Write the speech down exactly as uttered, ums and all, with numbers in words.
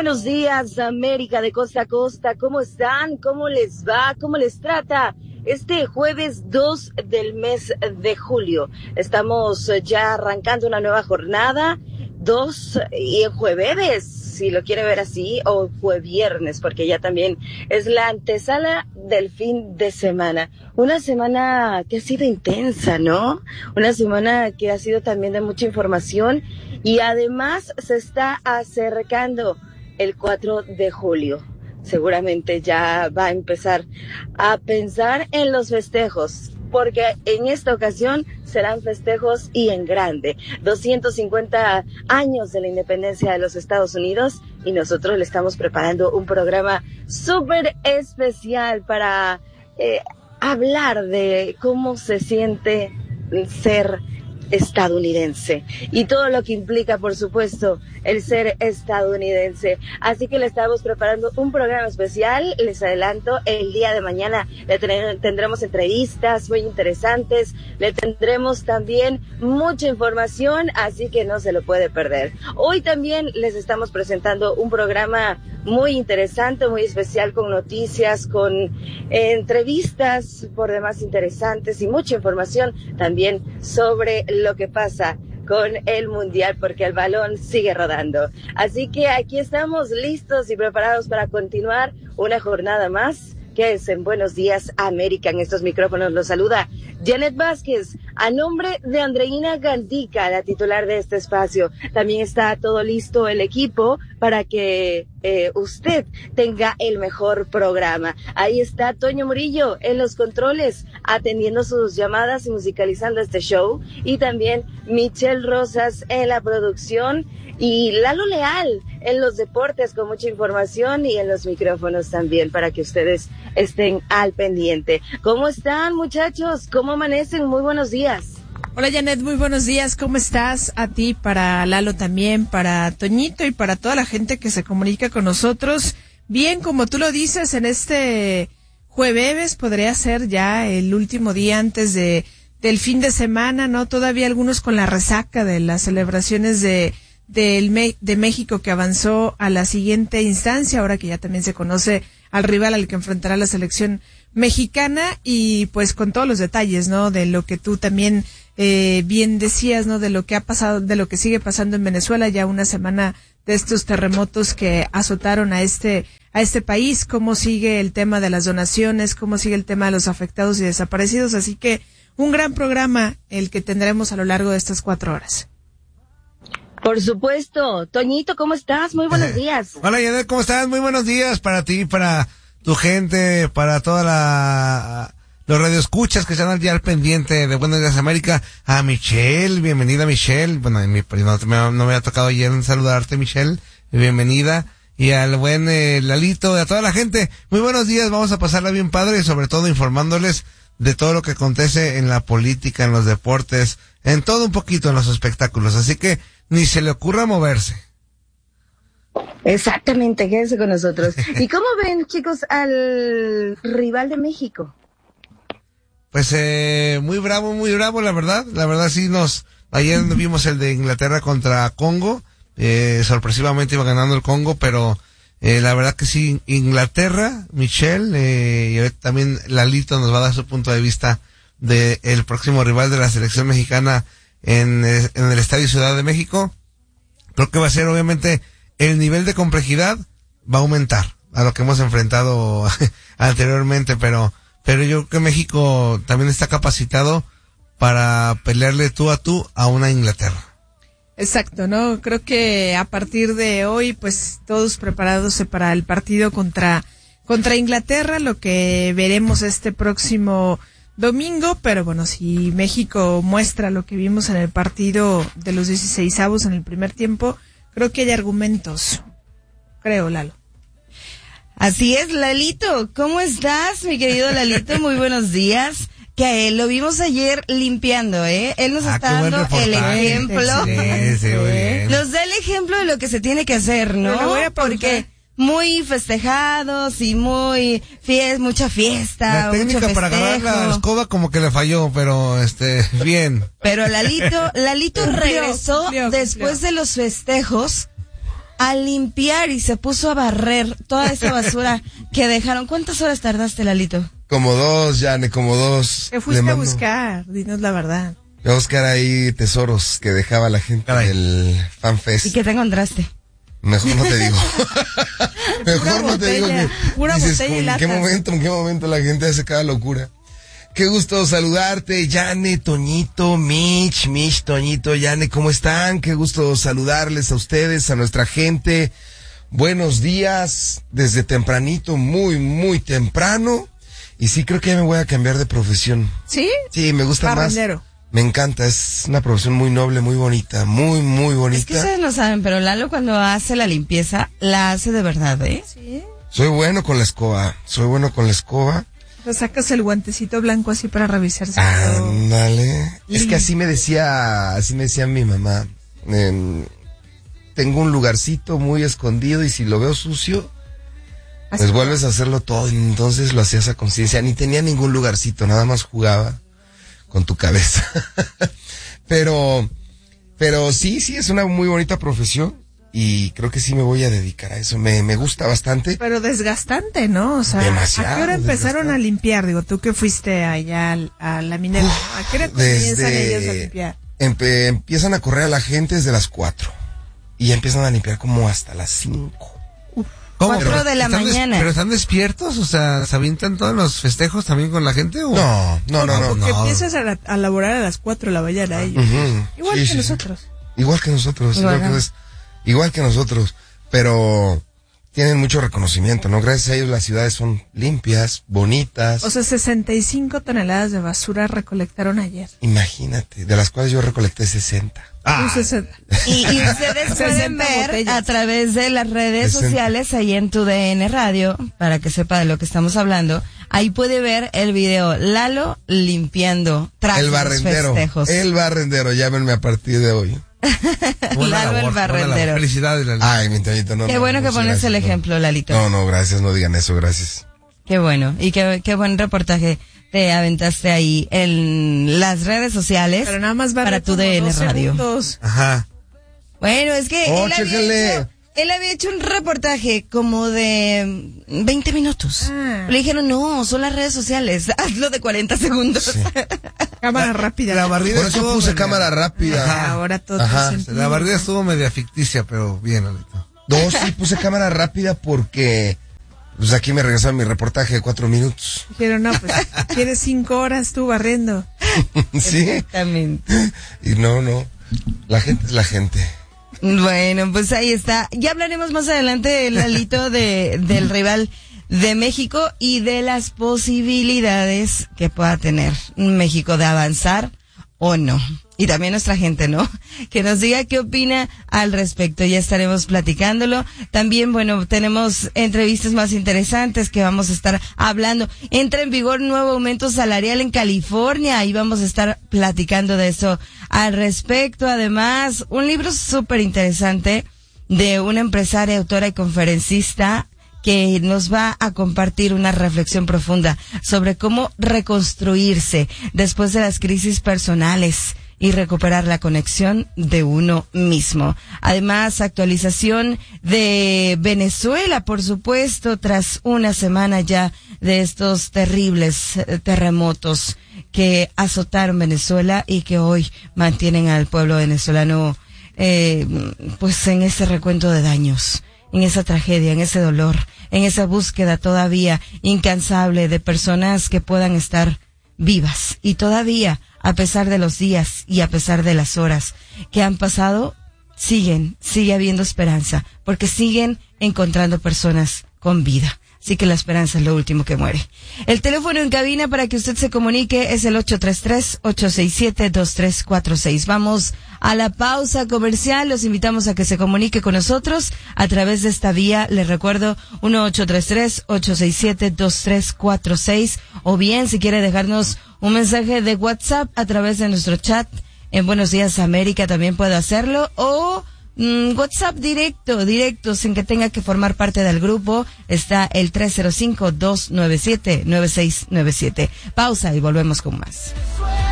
buenos días, América de costa a costa. ¿Cómo están? ¿Cómo les va? ¿Cómo les trata? Este jueves dos del mes de julio. Estamos ya arrancando una nueva jornada. Dos y jueves, si lo quiere ver así, o fue viernes, porque ya también es la antesala del fin de semana. Una semana que ha sido intensa, ¿no? Una semana que ha sido también de mucha información y además se está acercando el cuatro de julio. Seguramente ya va a empezar a pensar en los festejos, porque en esta ocasión serán festejos y en grande. doscientos cincuenta años de la independencia de los Estados Unidos y nosotros le estamos preparando un programa súper especial para eh, hablar de cómo se siente ser estadounidense y todo lo que implica, por supuesto, el ser estadounidense. Así que le estamos preparando un programa especial. Les adelanto, el día de mañana le ten- tendremos entrevistas muy interesantes, le tendremos también mucha información, así que no se lo puede perder. Hoy también les estamos presentando un programa muy interesante, muy especial, con noticias, con eh, entrevistas por demás interesantes y mucha información también sobre lo que pasa con el Mundial, porque el balón sigue rodando. Así que aquí estamos listos y preparados para continuar una jornada más. Que es en Buenos Días América. En estos micrófonos los saluda Janet Vázquez, a nombre de Andreina Gandica, la titular de este espacio. También está todo listo el equipo para que eh, usted tenga el mejor programa. Ahí está Toño Murillo en los controles, atendiendo sus llamadas y musicalizando este show. Y también Michelle Rosas en la producción. Y Lalo Leal en los deportes con mucha información y en los micrófonos también para que ustedes estén al pendiente. ¿Cómo están, muchachos? ¿Cómo amanecen? Muy buenos días. Hola, Janet, muy buenos días. ¿Cómo estás? A ti, para Lalo también, para Toñito y para toda la gente que se comunica con nosotros. Bien, como tú lo dices, en este jueves podría ser ya el último día antes de del fin de semana, ¿no? Todavía algunos con la resaca de las celebraciones de del Me- de México, que avanzó a la siguiente instancia, ahora que ya también se conoce al rival al que enfrentará la selección mexicana, y pues con todos los detalles, ¿no? De lo que tú también eh, bien decías, ¿no? De lo que ha pasado, de lo que sigue pasando en Venezuela, ya una semana de estos terremotos que azotaron a este a este país, cómo sigue el tema de las donaciones, cómo sigue el tema de los afectados y desaparecidos, así que un gran programa el que tendremos a lo largo de estas cuatro horas. Por supuesto. Toñito, ¿cómo estás? Muy buenos días. Hola, Janet, ¿cómo estás? Muy buenos días para ti, para tu gente, para toda la los radioescuchas que están ya al pendiente de Buenos Días América. A Michelle, bienvenida Michelle. Bueno, mi, no, me, no me ha tocado ayer saludarte, Michelle. Bienvenida. Y al buen eh, Lalito, y a toda la gente. Muy buenos días, vamos a pasarla bien padre y sobre todo informándoles de todo lo que acontece en la política, en los deportes, en todo un poquito, en los espectáculos. Así que ni se le ocurra moverse. Exactamente, quédense con nosotros. ¿Y cómo ven, chicos, al rival de México? Pues eh, muy bravo, muy bravo, la verdad. La verdad sí nos... Ayer vimos el de Inglaterra contra Congo. Eh, sorpresivamente iba ganando el Congo, pero eh, la verdad que sí, Inglaterra, Michelle, eh, y ahorita también Lalito nos va a dar su punto de vista de el próximo rival de la selección mexicana en, en el Estadio Ciudad de México. Creo que va a ser, obviamente, el nivel de complejidad va a aumentar a lo que hemos enfrentado anteriormente, pero pero yo creo que México también está capacitado para pelearle tú a tú a una Inglaterra. Exacto, ¿no? Creo que a partir de hoy, pues todos preparados para el partido contra contra Inglaterra, lo que veremos este próximo domingo, pero bueno, si México muestra lo que vimos en el partido de los dieciseisavos en el primer tiempo, creo que hay argumentos. Creo, Lalo. Así es, Lalito. ¿Cómo estás, mi querido Lalito? Muy buenos días. Que a él lo vimos ayer limpiando, ¿eh? Él nos Ah, está dando el ejemplo. Sí, sí, muy bien. Nos da el ejemplo de lo que se tiene que hacer, ¿no? Bueno, voy a Porque muy festejados y muy fies, mucha fiesta, La técnica mucho para agarrar la festejo. escoba como que le falló, pero este, bien. Pero Lalito, Lalito Cumplió, regresó cumplió, después cumplió. de los festejos a limpiar y se puso a barrer toda esa basura que dejaron. ¿Cuántas horas tardaste, Lalito? Como dos, Yane, como dos. ¿Qué fuiste a buscar? Dinos la verdad. Voy a buscar ahí tesoros que dejaba la gente Caray. del FanFest. ¿Y qué te encontraste? Mejor no te digo. Mejor Pura no te digo botella, que pura dices, botella y ¿en qué latas". momento, en qué momento la gente hace cada locura? Qué gusto saludarte, Yane, Toñito, Mitch, Mitch, Toñito, Yane, ¿cómo están? Qué gusto saludarles a ustedes, a nuestra gente. Buenos días, desde tempranito, muy, muy temprano. Y sí, creo que ya me voy a cambiar de profesión. ¿Sí? Sí, me gusta más. Barrendero. Me encanta, es una profesión muy noble, muy bonita, muy, muy bonita. Es que ustedes no saben, pero Lalo cuando hace la limpieza, la hace de verdad, ¿eh? Sí. Soy bueno con la escoba, soy bueno con la escoba. O sacas el guantecito blanco así para revisarse. todo. Ándale. Es que así me decía, así me decía mi mamá. Eh, tengo un lugarcito muy escondido y si lo veo sucio, Así. pues vuelves a hacerlo todo. Y entonces lo hacías a conciencia. Ni tenía ningún lugarcito, nada más jugaba con tu cabeza. pero, pero sí, sí, es una muy bonita profesión. Y creo que sí me voy a dedicar a eso. Me, me gusta bastante. Pero desgastante, ¿no? O sea, Demasiado ¿a qué hora empezaron desgastante. a limpiar? Digo, tú que fuiste allá al- a la minera, ¿a qué hora comienzan ellos a limpiar? Empe- empiezan a correr a la gente desde las cuatro. Y empiezan a limpiar como hasta las cinco. ¿Cómo? Cuatro Pero de la ¿están des- mañana. ¿Pero están despiertos? O sea, ¿se avientan todos los festejos también con la gente? O? No, no, no, no. Porque no. empiezas a, la- a laborar a las cuatro de la mañana ellos. Ujú. Igual Sí, que sí, sí. nosotros. Igual que nosotros, igual, Igual. que, nos- igual que nosotros, pero tienen mucho reconocimiento, ¿no? Gracias a ellos las ciudades son limpias, bonitas. O sea, sesenta y cinco toneladas de basura recolectaron ayer. Imagínate, de las cuales yo recolecté sesenta. Ah, Un sesenta. Y, y ustedes pueden sesenta ver botellas. a través de las redes sesenta. sociales ahí en tu D N Radio, para que sepa de lo que estamos hablando. Ahí puede ver el video Lalo limpiando tras El los barrendero, festejos. el barrendero, llámenme a partir de hoy. buena Lalo el labor, buena barrendero. labor. Felicidades, Lalo. Ay, mi Toñito, no. Qué no, bueno que muchas pones gracias, el no. ejemplo, Lalito. No, no, gracias, no digan eso, gracias. Qué bueno. Y qué, qué buen reportaje te aventaste ahí en las redes sociales Pero nada más va para tu D N Radio. Ajá. Bueno, es que Oh, él, había chéquele. hecho, él había hecho un reportaje como de veinte minutos. Ah. Le dijeron, no, son las redes sociales, hazlo de cuarenta segundos. Cámara rápida. La barrida Por eso estuvo puse media- cámara rápida. Ajá. Ahora todo Ajá. tiene sentido. La barrida estuvo media ficticia, pero bien, Lalito. No, sí puse cámara rápida porque pues aquí me regresaron mi reportaje de cuatro minutos. Pero no, pues tienes cinco horas tú barriendo. Sí. Exactamente. Y no, no. La gente es la gente. Bueno, pues ahí está. Ya hablaremos más adelante, Lalito, de, del rival de México y de las posibilidades que pueda tener México de avanzar o no. Y también nuestra gente, ¿no? Que nos diga qué opina al respecto. Ya estaremos platicándolo. También, bueno, tenemos entrevistas más interesantes que vamos a estar hablando. Entra en vigor un nuevo aumento salarial en California y vamos a estar platicando de eso al respecto. Además, un libro súper interesante de una empresaria, autora y conferencista que nos va a compartir una reflexión profunda sobre cómo reconstruirse después de las crisis personales y recuperar la conexión de uno mismo. Además, actualización de Venezuela, por supuesto, tras una semana ya de estos terribles eh, terremotos que azotaron Venezuela y que hoy mantienen al pueblo venezolano eh, pues en ese recuento de daños, en esa tragedia, en ese dolor, en esa búsqueda todavía incansable de personas que puedan estar vivas. Y todavía, a pesar de los días y a pesar de las horas que han pasado, siguen, sigue habiendo esperanza, porque siguen encontrando personas con vida. Así que la esperanza es lo último que muere. El teléfono en cabina para que usted se comunique es el ocho tres tres, ocho seis siete, dos tres cuatro seis. Vamos a la pausa comercial. Los invitamos a que se comunique con nosotros a través de esta vía. Les recuerdo, uno ocho tres tres, ocho seis siete, dos tres cuatro seis. O bien, si quiere dejarnos un mensaje de WhatsApp a través de nuestro chat en Buenos Días América, también puede hacerlo. O WhatsApp directo, directo, sin que tenga que formar parte del grupo. Está el tres cero cinco, dos nueve siete, nueve seis nueve siete. Pausa y volvemos con más.